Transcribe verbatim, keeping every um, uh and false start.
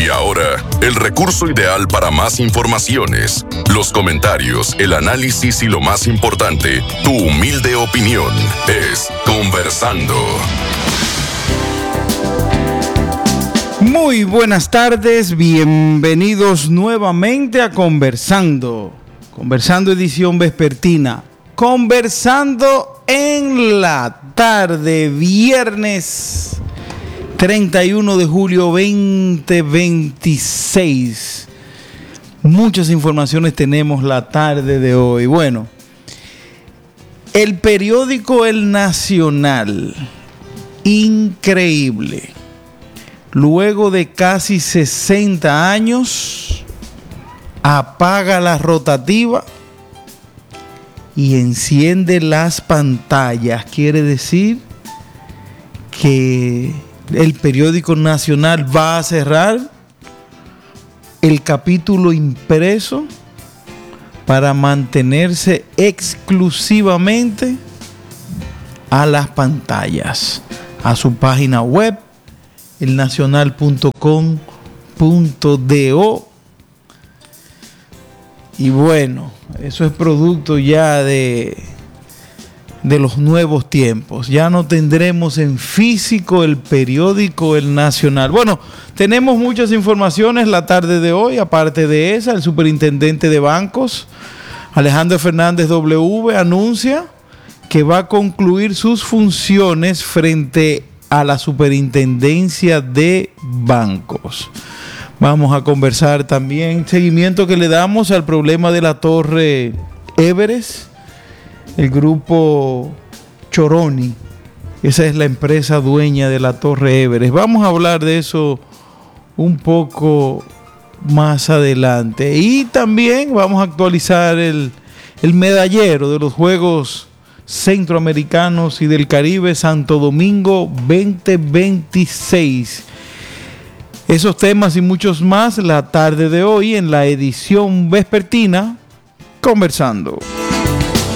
Y ahora, el recurso ideal para más informaciones, los comentarios, el análisis y lo más importante, tu humilde opinión, es Conversando. Muy buenas tardes, bienvenidos nuevamente a Conversando. Conversando edición vespertina. Conversando en la tarde, viernes treinta y uno de julio veinte veintiséis. Muchas informaciones tenemos la tarde de hoy. Bueno, el periódico El Nacional, increíble. Luego de casi sesenta años, apaga la rotativa y enciende las pantallas. Quiere decir que el periódico Nacional va a cerrar el capítulo impreso para mantenerse exclusivamente a las pantallas, a su página web, el nacional punto com punto do. Y bueno, eso es producto ya de, de los nuevos tiempos. Ya no tendremos en físico el periódico El Nacional. Bueno, tenemos muchas informaciones la tarde de hoy. Aparte de esa, el superintendente de bancos, Alejandro Fernández W, anuncia que va a concluir sus funciones frente a la superintendencia de bancos. Vamos a conversar también seguimiento que le damos al problema de la Torre Everest, el grupo Choroni. Esa es la empresa dueña de la Torre Everest. Vamos a hablar de eso un poco más adelante. Y también vamos a actualizar el, el medallero de los Juegos Centroamericanos y del Caribe Santo Domingo veinte veintiséis. Esos temas y muchos más la tarde de hoy en la edición vespertina Conversando.